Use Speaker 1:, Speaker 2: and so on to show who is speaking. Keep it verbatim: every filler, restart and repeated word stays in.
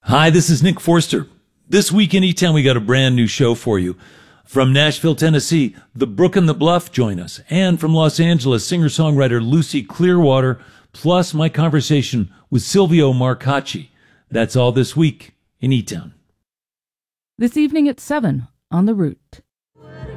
Speaker 1: Hi, this is Nick Forster. This week in E-Town, we got a brand new show for you. From Nashville, Tennessee, The Brook and the Bluff join us. And from Los Angeles, singer-songwriter Lucy Clearwater, plus my conversation with Silvio Marcacci. That's all this week in E-Town.
Speaker 2: This evening at seven on The Root.